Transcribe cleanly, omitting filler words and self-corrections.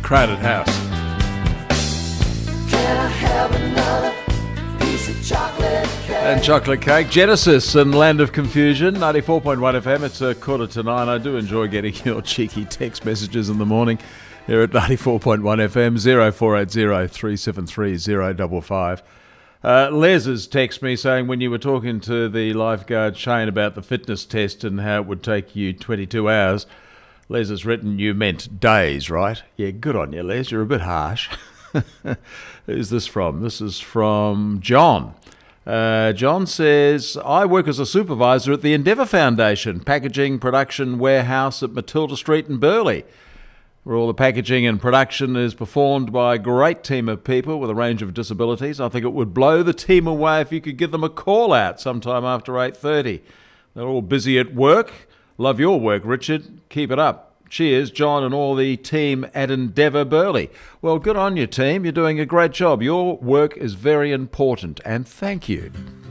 crowded house. Can I have another piece of chocolate cake? And chocolate cake. Genesis and Land of Confusion, 94.1 FM. It's 8:45. I do enjoy getting your cheeky text messages in the morning here at 94.1 FM, 0480 373 055. Les has texted me saying when you were talking to the lifeguard Shane about the fitness test and how it would take you 22 hours, Les has written you meant days, right? Yeah, good on you, Les. You're a bit harsh. Who's this from? This is from John. John says, I work as a supervisor at the Endeavour Foundation, packaging production warehouse at Matilda Street in Burleigh, where all the packaging and production is performed by a great team of people with a range of disabilities. I think it would blow the team away if you could give them a call out sometime after 8:30. They're all busy at work. Love your work, Richard. Keep it up. Cheers, John and all the team at Endeavour Burleigh. Well, good on you, team. You're doing a great job. Your work is very important, and thank you.